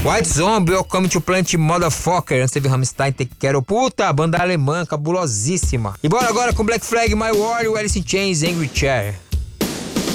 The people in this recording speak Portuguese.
White Zombie, Welcome to Planet Motherfucker. Antes teve Rammstein, Take Care. Puta, banda alemã, cabulosíssima. E bora agora com Black Flag, My War e Alice in Chains, Angry Chair.